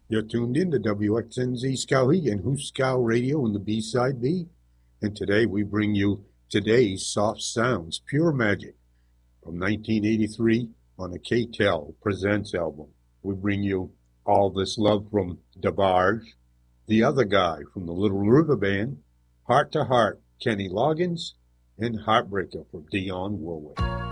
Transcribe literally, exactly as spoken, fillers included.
You're tuned in to W X N Z Skowhegan, Huskow Radio in the B-Side B. And today we bring you today's Soft Sounds, Pure Magic, from nineteen eighty-three on a K-Tel Presents album. We bring you All This Love from DeBarge, The Other Guy from the Little River Band, Heart to Heart, Kenny Loggins, and Heartbreaker from Dionne Warwick.